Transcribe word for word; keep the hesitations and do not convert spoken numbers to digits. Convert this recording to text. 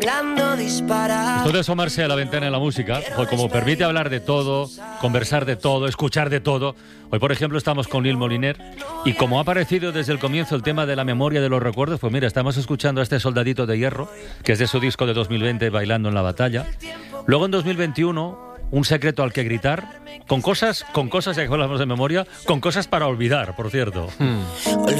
Esto de asomarse a la ventana de la música, pues como permite hablar de todo, conversar de todo, escuchar de todo. Hoy, por ejemplo, estamos con Lil Moliner y como ha aparecido desde el comienzo el tema de la memoria de los recuerdos, pues mira, estamos escuchando a este Soldadito de Hierro, que es de su disco de dos mil veinte, Bailando en la Batalla. Luego en dos mil veintiuno, Un secreto al que gritar, con cosas, con cosas, ya que hablamos de memoria, con cosas para olvidar, por cierto. Hmm.